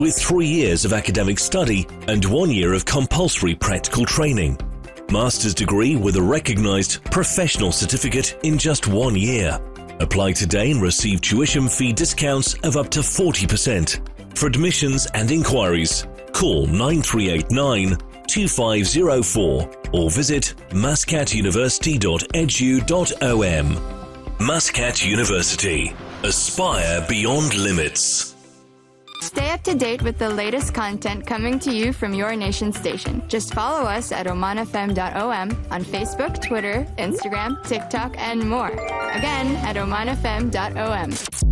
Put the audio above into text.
with 3 years of academic study and 1 year of compulsory practical training. Master's degree with a recognised professional certificate in just 1 year. Apply today and receive tuition fee discounts of up to 40%. For admissions and inquiries, call 9389 2504 or visit muscatuniversity.edu.om. Muscat University. Aspire beyond limits. Stay up to date with the latest content coming to you from your nation station. Just follow us at omanfm.om on Facebook, Twitter, Instagram, TikTok, and more. Again, at omanfm.om.